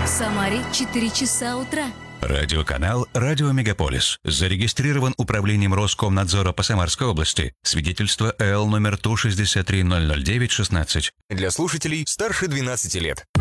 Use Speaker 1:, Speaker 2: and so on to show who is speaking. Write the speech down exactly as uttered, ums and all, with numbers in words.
Speaker 1: В Самаре четыре часа утра.
Speaker 2: Радиоканал «Радио Мегаполис». Зарегистрирован управлением Роскомнадзора по Самарской области. Свидетельство Л номер Ту шестьдесят три ноль ноль девять шестнадцать.
Speaker 3: Для слушателей старше двенадцати лет.